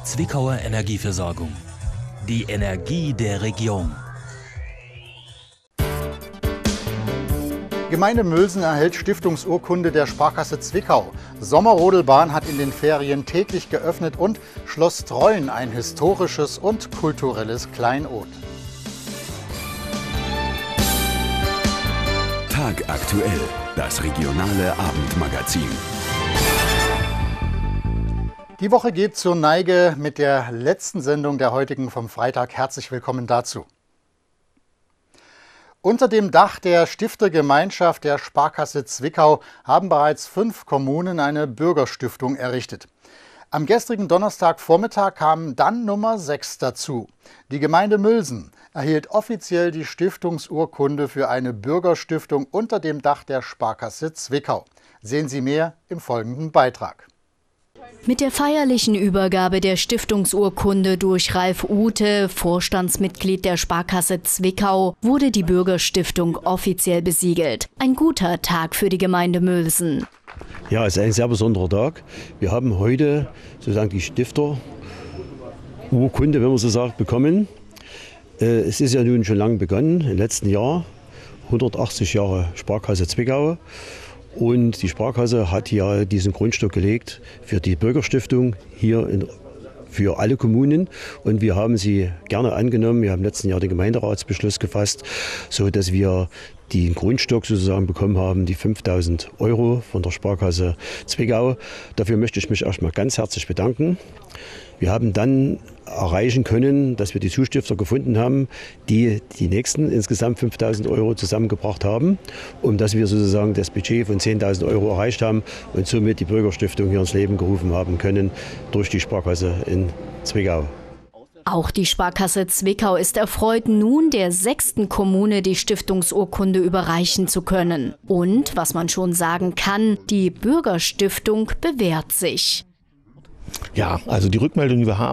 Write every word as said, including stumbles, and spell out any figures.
Zwickauer Energieversorgung. Die Energie der Region. Gemeinde Mülsen erhält Stiftungsurkunde der Sparkasse Zwickau. Sommerrodelbahn hat in den Ferien täglich geöffnet und Schloss Treuen ein historisches und kulturelles Kleinod. Tagaktuell, das regionale Abendmagazin. Die Woche geht zur Neige mit der letzten Sendung der heutigen vom Freitag. Herzlich willkommen dazu. Unter dem Dach der Stiftergemeinschaft der Sparkasse Zwickau haben bereits fünf Kommunen eine Bürgerstiftung errichtet. Am gestrigen Donnerstagvormittag kam dann Nummer sechs dazu. Die Gemeinde Mülsen erhielt offiziell die Stiftungsurkunde für eine Bürgerstiftung unter dem Dach der Sparkasse Zwickau. Sehen Sie mehr im folgenden Beitrag. Mit der feierlichen Übergabe der Stiftungsurkunde durch Ralf Ute, Vorstandsmitglied der Sparkasse Zwickau, wurde die Bürgerstiftung offiziell besiegelt. Ein guter Tag für die Gemeinde Mülsen. Ja, es ist ein sehr besonderer Tag. Wir haben heute sozusagen die Stifterurkunde, wenn man so sagt, bekommen. Es ist ja nun schon lange begonnen, im letzten Jahr, hundertachtzig Jahre Sparkasse Zwickau. Und die Sparkasse hat ja diesen Grundstock gelegt für die Bürgerstiftung hier in, für alle Kommunen. Und wir haben sie gerne angenommen. Wir haben im letzten Jahr den Gemeinderatsbeschluss gefasst, so dass wir den Grundstock sozusagen bekommen haben, die fünftausend Euro von der Sparkasse Zwickau. Dafür möchte ich mich erstmal ganz herzlich bedanken. Wir haben dann erreichen können, dass wir die Zustifter gefunden haben, die die nächsten insgesamt fünftausend Euro zusammengebracht haben, um dass wir sozusagen das Budget von zehntausend Euro erreicht haben und somit die Bürgerstiftung hier ins Leben gerufen haben können durch die Sparkasse in Zwickau. Auch die Sparkasse Zwickau ist erfreut, nun der sechsten Kommune die Stiftungsurkunde überreichen zu können. Und, was man schon sagen kann, die Bürgerstiftung bewährt sich. Ja, also die Rückmeldung, die wir haben,